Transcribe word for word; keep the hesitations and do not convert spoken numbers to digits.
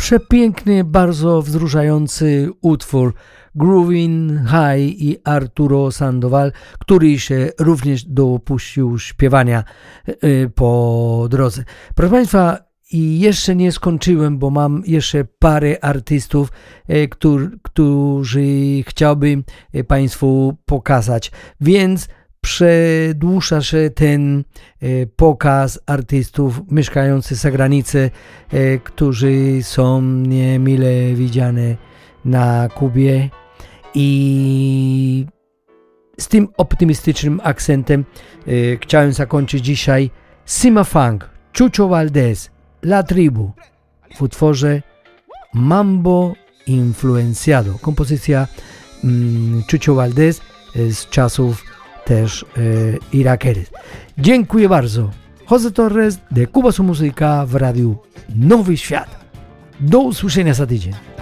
przepiękny, bardzo wzruszający utwór Groovin' High i Arturo Sandoval, który się również dopuścił śpiewania po drodze. Proszę Państwa, i jeszcze nie skończyłem, bo mam jeszcze parę artystów, którzy, którzy chciałbym Państwu pokazać, więc przedłuża się ten pokaz artystów mieszkających za granicą, którzy są niemile widziane na Kubie. I z tym optymistycznym akcentem chciałem zakończyć dzisiaj Sima Funk, Chucho Valdés, La Tribu w utworze Mambo Influenciado. Kompozycja mm, Chucho Valdés z czasów też e, irakery. Dziękuję bardzo. José Torres de Cuba Su Muzyka w Radiu Nowy Świat. Do usłyszenia za tydzień.